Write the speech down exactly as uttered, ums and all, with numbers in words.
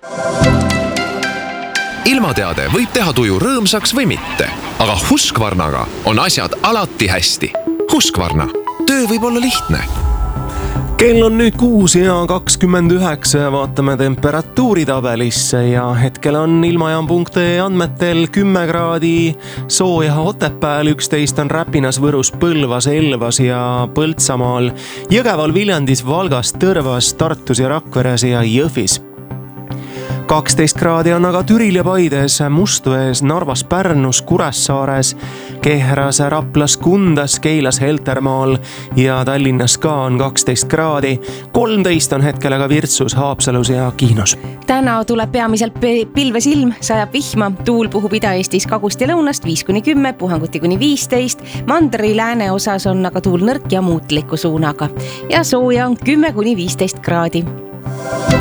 Ilmateade võib teha tuju rõõmsaks või mitte, aga Husqvarnaga on asjad alati hästi. Husqvarna. Töö võib olla lihtne. Kell on nüüd kuus ja kakskümmend üheksa ja vaatame temperatuuritabelisse ja hetkel on ilmajaam punkt ee andmetel kümme kraadi sooja Otepääl, üksteist on Räpinas, Võrus, Põlvas, Elvas ja Põltsamaal, Jõgeval, Viljandis, Valgas, Tõrvas, Tartus ja Rakveres ja Jõhvis. kaksteist kraadi on aga Türil ja Paides, Mustvees, Narvas, Pärnus, Kuressaares, Kehras, Raplas, Kundas, Keilas, Heltermaal ja Tallinnas ka on kaksteist kraadi. kolmteist on hetkel aga Virtsus, Haapsalus ja Kihnus. Täna tuleb peamiselt pilves ilm, sajab vihma, tuul puhub Ida-Eestis kagust ja lõunast viis kuni kümme, puhanguti kuni viisteist, mandri lääne osas on aga tuul nõrk ja muutliku suunaga ja sooja on kümme kuni viisteist kraadi.